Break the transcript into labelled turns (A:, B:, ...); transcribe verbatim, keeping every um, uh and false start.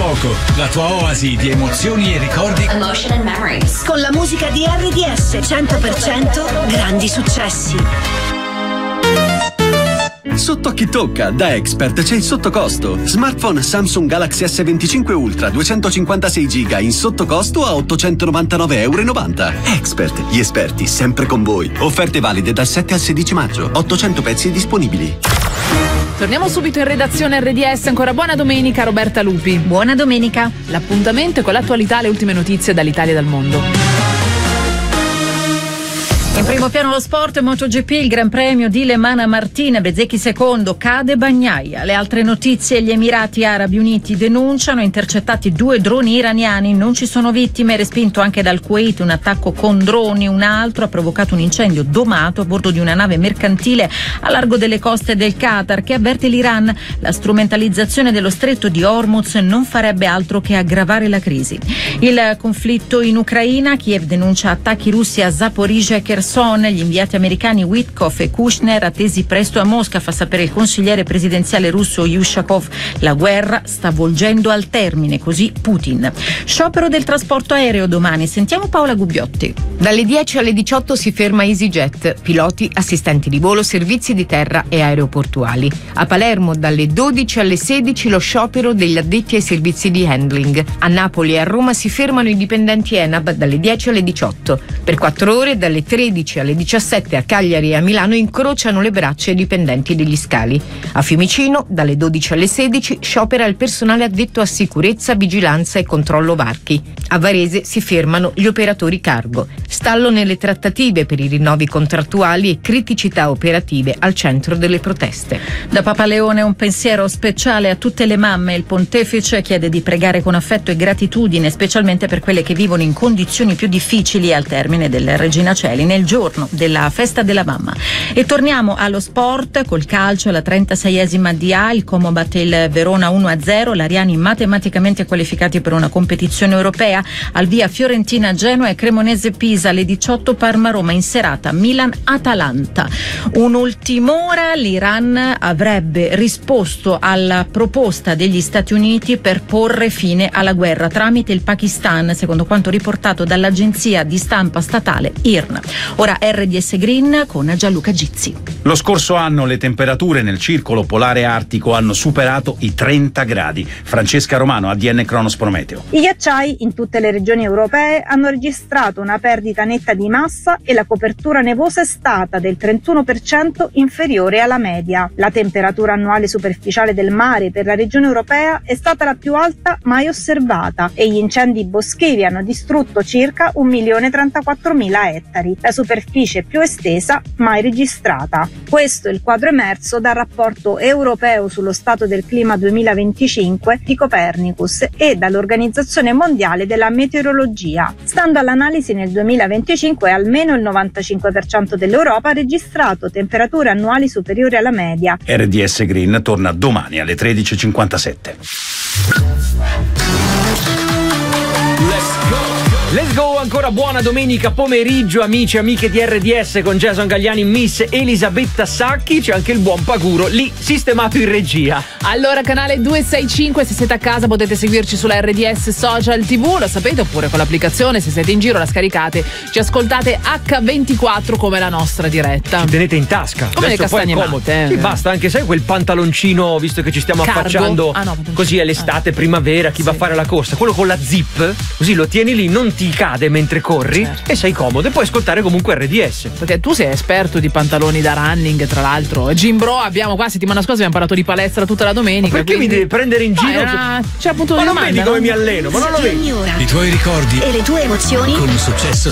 A: poco, la tua oasi di emozioni e ricordi.
B: Emotion and Memories.
C: Con la musica di R D S cento per cento grandi successi.
D: Sotto a chi tocca, da Expert c'è il sottocosto. Smartphone Samsung Galaxy S venticinque Ultra duecentocinquantasei giga in sottocosto a ottocentonovantanove e novanta euro. Expert, gli esperti sempre con voi. Offerte valide dal sette al sedici maggio. ottocento pezzi disponibili.
E: Torniamo subito in redazione R D S. Ancora buona domenica, Roberta Lupi.
F: Buona domenica.
E: L'appuntamento è con l'attualità, le ultime notizie dall'Italia e dal mondo.
F: In primo piano lo sport, MotoGP, il Gran Premio di Le Mans, Martina Bezzecchi secondo, cade Bagnaia. Le altre notizie: gli Emirati Arabi Uniti denunciano intercettati due droni iraniani, non ci sono vittime, respinto anche dal Kuwait un attacco con droni, un altro ha provocato un incendio domato a bordo di una nave mercantile a largo delle coste del Qatar, che avverte l'Iran: la strumentalizzazione dello stretto di Hormuz non farebbe altro che aggravare la crisi. Il conflitto in Ucraina, Kiev denuncia attacchi russi a Zaporizhzhia e Kherson. Gli inviati americani Witkoff e Kushner attesi presto a Mosca, fa sapere il consigliere presidenziale russo Yushakov. La guerra sta volgendo al termine, così Putin. Sciopero del trasporto aereo domani, sentiamo Paola Gubbiotti.
G: Dalle dieci alle diciotto si ferma EasyJet, piloti, assistenti di volo, servizi di terra e aeroportuali. A Palermo dalle dodici alle sedici lo sciopero degli addetti ai servizi di handling. A Napoli e a Roma si fermano i dipendenti ENAB dalle dieci alle diciotto. Per quattro ore dalle tredici alle diciassette a Cagliari e a Milano incrociano le braccia i dipendenti degli scali. A Fiumicino dalle dodici alle sedici sciopera il personale addetto a sicurezza, vigilanza e controllo varchi. A Varese si fermano gli operatori cargo. Stallo nelle trattative per i rinnovi contrattuali e criticità operative al centro delle proteste.
F: Da Papa Leone un pensiero speciale a tutte le mamme. Il pontefice chiede di pregare con affetto e gratitudine, specialmente per quelle che vivono in condizioni più difficili al termine del Regina Coeli, nel giorno della festa della mamma. E torniamo allo sport col calcio, la trentaseiesima D A, il Como batte il Verona uno a zero, l'Ariani matematicamente qualificati per una competizione europea. Al via Fiorentina Genoa e Cremonese Pisa, alle diciotto Parma Roma, in serata Milan Atalanta. Un'ultim'ora, l'Iran avrebbe risposto alla proposta degli Stati Uniti per porre fine alla guerra tramite il Pakistan, secondo quanto riportato dall'agenzia di stampa statale I R N. Ora R D S Green con Gianluca Gizzi.
H: Lo scorso anno le temperature nel circolo polare artico hanno superato i trenta gradi. Francesca Romano, A D N Cronos Prometeo.
I: I ghiacciai in tutte le regioni europee hanno registrato una perdita netta di massa e la copertura nevosa è stata del trentuno per cento inferiore alla media. La temperatura annuale superficiale del mare per la regione europea è stata la più alta mai osservata e gli incendi boschivi hanno distrutto circa un milione trentaquattromila ettari, la superficie più estesa mai registrata. Questo è il quadro emerso dal rapporto europeo sullo stato del clima duemilaventicinque di Copernicus e dall'Organizzazione Mondiale della Meteorologia. Stando all'analisi, nel duemilaventicinque almeno il novantacinque per cento dell'Europa ha registrato temperature annuali superiori alla media.
H: R D S Green torna domani alle tredici e cinquantasette.
J: Let's go, ancora buona domenica pomeriggio amici e amiche di R D S con Jason Gagliani, Miss Elisabetta Sacchi, c'è anche il buon Paguro lì sistemato in regia.
E: Allora, canale duecentosessantacinque, se siete a casa potete seguirci sulla R D S Social T V, lo sapete, oppure con l'applicazione, se siete in giro la scaricate, ci ascoltate acca ventiquattro come la nostra diretta.
J: Ci tenete in tasca.
E: Come
J: adesso
E: le castagne matte.
J: Sì, basta, anche sai quel pantaloncino, visto che ci stiamo
E: Cargo.
J: affacciando
E: ah, no,
J: così è l'estate, primavera, chi sì. va a fare la corsa, quello con la zip, così lo tieni lì, non ti cade mentre corri, certo. e sei comodo e puoi ascoltare comunque R D S.
E: Perché tu sei esperto di pantaloni da running, tra l'altro. Jim Bro, abbiamo qua settimana scorsa abbiamo parlato di palestra tutta la domenica.
J: Ma perché
E: quindi...
J: mi devi prendere in giro?
E: Ah, c'è appunto
J: ma non
E: domanda,
J: vedi come
E: no?
J: mi alleno, ma non lo vedi.
A: I tuoi ricordi
C: e le tue emozioni
A: con un successo